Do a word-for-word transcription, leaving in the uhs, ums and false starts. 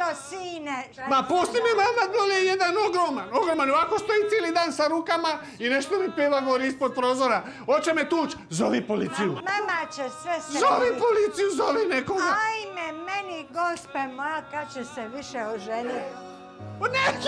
sine? Ma pusti mi, mama, dole je jedan ogroman, ogroman. Ovako stoji cijeli dan sa rukama i nešto mi peva gori ispod prozora. Hoće me tuć, zovi policiju. Mama će sve srediti. Zovi policiju, zovi nekoga. Ajme, meni, gospe moja, kad će se više oženiti? Neće